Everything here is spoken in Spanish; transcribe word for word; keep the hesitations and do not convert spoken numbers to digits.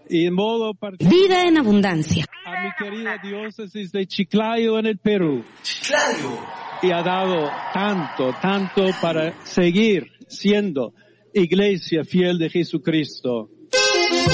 Y en modo particular, Vida en abundancia. a mi querida diócesis de Chiclayo en el Perú. Chiclayo. Y ha dado tanto, tanto para seguir siendo iglesia fiel de Jesucristo.